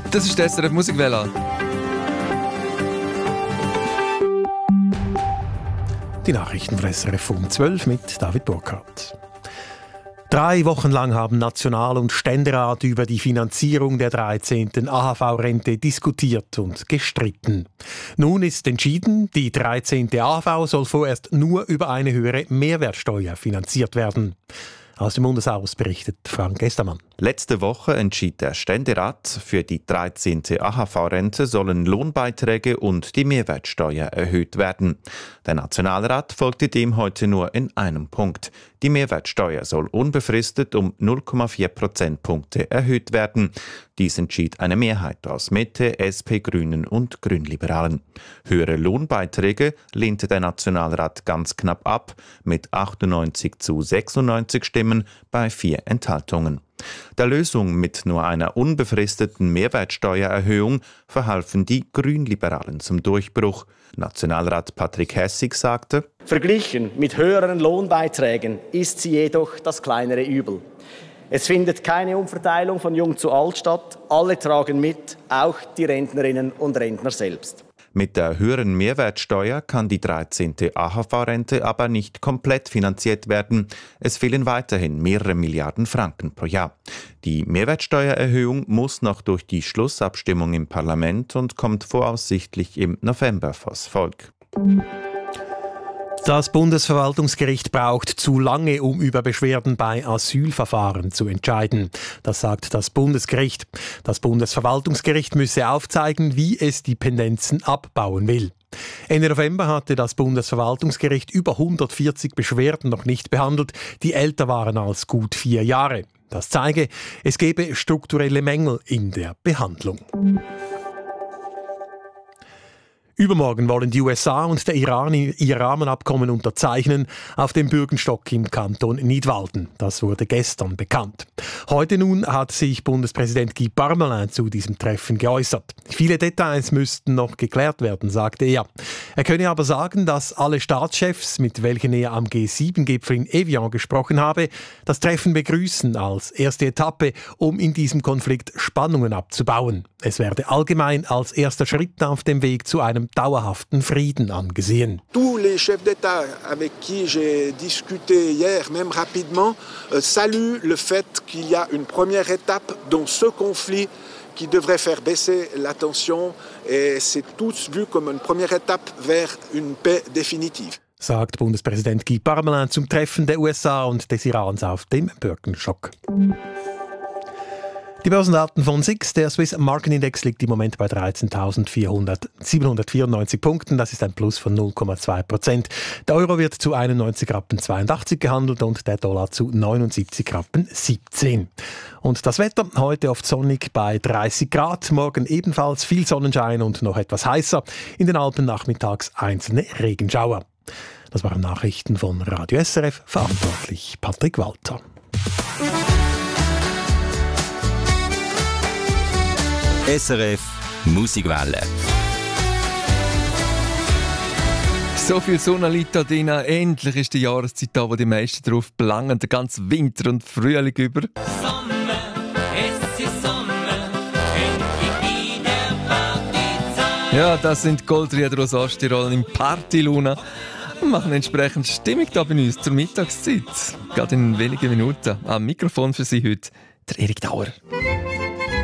Das ist der SRF Musikwelle. Die Nachrichten von SRF um 12 mit David Burkhardt. 3 Wochen lang haben National- und Ständerat über die Finanzierung der 13. AHV-Rente diskutiert und gestritten. Nun ist entschieden, die 13. AHV soll vorerst nur über eine höhere Mehrwertsteuer finanziert werden. Aus dem Bundeshaus berichtet Frank Estermann. Letzte Woche entschied der Ständerat, für die 13. AHV-Rente sollen Lohnbeiträge und die Mehrwertsteuer erhöht werden. Der Nationalrat folgte dem heute nur in einem Punkt. Die Mehrwertsteuer soll unbefristet um 0,4 Prozentpunkte erhöht werden. Dies entschied eine Mehrheit aus Mitte, SP, Grünen und Grünliberalen. Höhere Lohnbeiträge lehnte der Nationalrat ganz knapp ab, mit 98 zu 96 Stimmen bei 4 Enthaltungen. Der Lösung mit nur einer unbefristeten Mehrwertsteuererhöhung verhalfen die Grünliberalen zum Durchbruch. Nationalrat Patrick Hessig sagte: Verglichen mit höheren Lohnbeiträgen ist sie jedoch das kleinere Übel. Es findet keine Umverteilung von Jung zu Alt statt. Alle tragen mit, auch die Rentnerinnen und Rentner selbst. Mit der höheren Mehrwertsteuer kann die 13. AHV-Rente aber nicht komplett finanziert werden. Es fehlen weiterhin mehrere Milliarden Franken pro Jahr. Die Mehrwertsteuererhöhung muss noch durch die Schlussabstimmung im Parlament und kommt voraussichtlich im November vors Volk. Das Bundesverwaltungsgericht braucht zu lange, um über Beschwerden bei Asylverfahren zu entscheiden. Das sagt das Bundesgericht. Das Bundesverwaltungsgericht müsse aufzeigen, wie es die Pendenzen abbauen will. Ende November hatte das Bundesverwaltungsgericht über 140 Beschwerden noch nicht behandelt, die älter waren als gut 4 Jahre. Das zeige, es gebe strukturelle Mängel in der Behandlung. Übermorgen wollen die USA und der Iran ihr Rahmenabkommen unterzeichnen auf dem Bürgenstock im Kanton Nidwalden. Das wurde gestern bekannt. Heute nun hat sich Bundespräsident Guy Parmelin zu diesem Treffen geäußert. Viele Details müssten noch geklärt werden, sagte er. Er könne aber sagen, dass alle Staatschefs, mit welchen er am G7-Gipfel in Evian gesprochen habe, das Treffen begrüßen als erste Etappe, um in diesem Konflikt Spannungen abzubauen. Es werde allgemein als erster Schritt auf dem Weg zu einem dauerhaften Frieden angesehen. Tous les chefs d'État avec qui j'ai discuté hier, même rapidement, saluent le fait qu'il y a une première étape dans ce conflit qui devrait faire baisser la tension et c'est tous vu comme une première étape vers une paix définitive. Sagt Bundespräsident Guy Parmelin zum Treffen der USA und des Irans auf dem Bürgenstock. Die Börsendaten von SIX, der Swiss Market Index, liegt im Moment bei 13.794 Punkten. Das ist ein Plus von 0,2%. Der Euro wird zu 91,82 gehandelt und der Dollar zu 79,17. Und das Wetter, heute oft sonnig bei 30 Grad, morgen ebenfalls viel Sonnenschein und noch etwas heißer. In den Alpen nachmittags einzelne Regenschauer. Das waren Nachrichten von Radio SRF, verantwortlich Patrick Walter. SRF Musikwelle. So viel Sonne liegt da drin. Endlich ist die Jahreszeit da, wo die meisten drauf belangen. Der ganze Winter und Frühling über. Sommer, es ist Sommer, endlich wieder Partyzeit. Ja, das sind Goldrieder aus Osttirol im Partyluna. Wir machen entsprechend Stimmung da bei uns zur Mittagszeit. Gerade in wenigen Minuten. Am Mikrofon für Sie heute der Erik Dauer.